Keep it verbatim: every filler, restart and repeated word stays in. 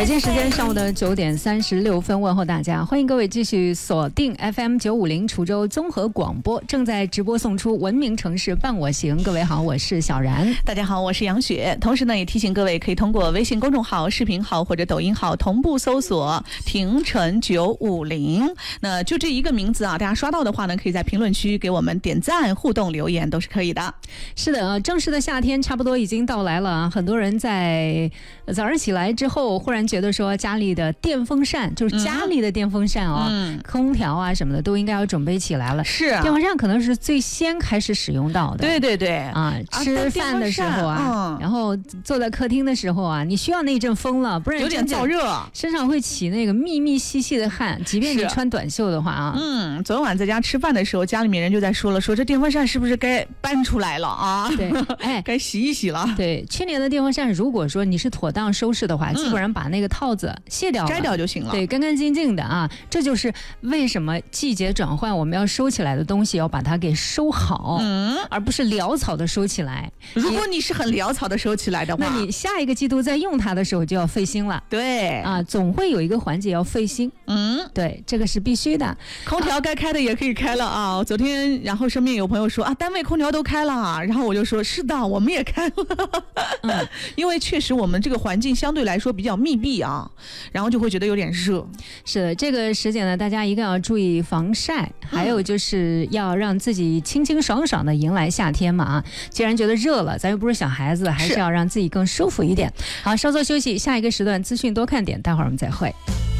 北京时间上午的九点三十六分，问候大家，欢迎各位继续锁定 F M 九五零滁州综合广播，正在直播送出文明城市伴我行。各位好，我是小然。 大家好，我是杨雪。同时呢，也提醒各位可以通过微信公众号、视频号或者抖音号同步搜索停城九五零。那就这一个名字啊，大家刷到的话呢，可以在评论区给我们点赞、互动、留言都是可以的。 是的，正式的夏天差不多已经到来了啊，很多人在早上起来之后忽然觉得说家里的电风扇，就是家里的电风扇啊、哦嗯、空调啊什么的都应该要准备起来了。 是、啊、 电风扇可能是最先开始使用到的。 对对对啊，吃饭的时候啊、嗯、然后坐在客厅的时候啊，你需要那一阵风了，不然有点燥热， 身上会起那个密密细细的汗，即便你穿短袖的话啊。 嗯，昨晚在家吃饭的时候，家里面人就在说了，说这电风扇是不是该搬出来了啊？ 对，哎， 该洗一洗了。 对，去年的电风扇如果说你是妥当收拾的话、嗯、基本上把那个套子卸掉了， 摘掉就行了。 对，干干净净的啊，这就是为什么季节转换我们要收起来的东西要把它给收好，嗯，而不是潦草的收起来。 如果你是很潦草的收起来的话， 那你下一个季度再用它的时候就要费心了。 对啊，总会有一个环节要费心。嗯，对，这个是必须的。 空调该开的也可以开了啊！昨天，然后身边有朋友说啊，单位空调都开了啊，然后我就说是的，我们也开了。嗯，因为确实我们这个环境相对来说比较密闭啊，然后就会觉得有点热。 是的，这个时节呢，大家一定要注意防晒，还有就是要让自己清清爽爽的迎来夏天嘛啊！既然觉得热了，咱又不是小孩子，还是要让自己更舒服一点。好，稍作休息，下一个时段资讯多看点，待会儿我们再会。